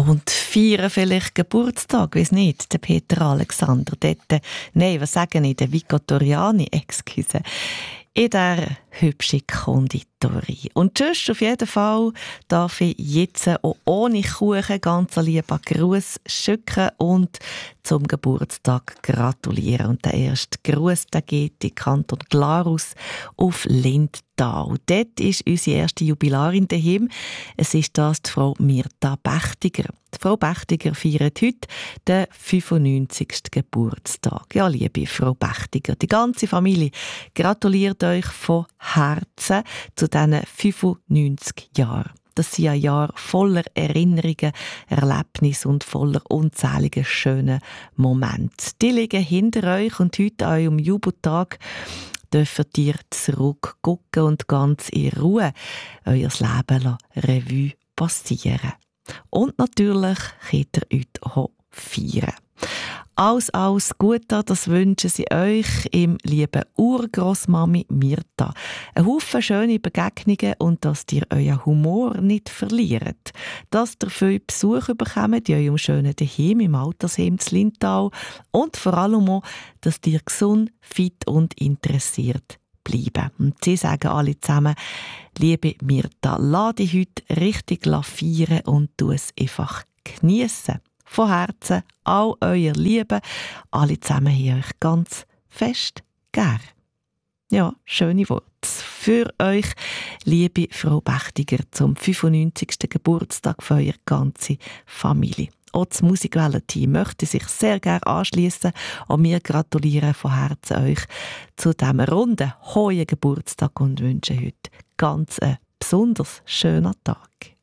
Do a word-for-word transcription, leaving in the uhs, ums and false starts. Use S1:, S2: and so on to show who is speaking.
S1: Und feiern vielleicht Geburtstag, weiss nicht, der Peter Alexander. Dort, nein, was sagen ich, der Vico Toriani, excuse. In der hübschen Konditorei. Und sonst auf jeden Fall darf ich jetzt auch ohne Kuchen ganz lieben Gruß schicken und zum Geburtstag gratulieren. Und der erste Gruß der geht in Kanton Glarus auf Lindtal. Dort ist unsere erste Jubilarin daheim. Es ist das die Frau Mirta Bächtiger. Die Frau Bächtiger feiert heute den fünfundneunzigsten Geburtstag. Ja, liebe Frau Bächtiger, die ganze Familie gratuliert euch von Herzen zu diesen fünfundneunzig Jahren. Das sind ein Jahr voller Erinnerungen, Erlebnisse und voller unzähliger schöner Momente. Die liegen hinter euch und heute an eurem Jubeltag dürft ihr zurückgucken und ganz in Ruhe euer Leben Revue passieren. Und natürlich könnt ihr heute auch feiern. Alles, alles Gute, das wünschen sie euch im lieben Urgroßmami Mirta. Ein Haufen schöne Begegnungen und dass ihr euren Humor nicht verliert. Dass ihr viel Besuch bekommt in eurem schönen Daheim im Altersheim zu Lindtal und vor allem auch, dass ihr gesund, fit und interessiert bleiben. Und sie sagen alle zusammen, liebe Mirta, lass dich heute richtig feiern und tu es einfach geniessen. Von Herzen, all euer Liebe, alle zusammen hier euch ganz fest gern. Ja, schöne Worte für euch, liebe Frau Bächtiger, zum fünfundneunzigsten Geburtstag für eure ganze Familie. Auch das Musikwellen-Team möchte sich sehr gerne anschliessen und wir gratulieren von Herzen euch zu diesem runden, hohen Geburtstag und wünschen heute ganz einen besonders schönen Tag.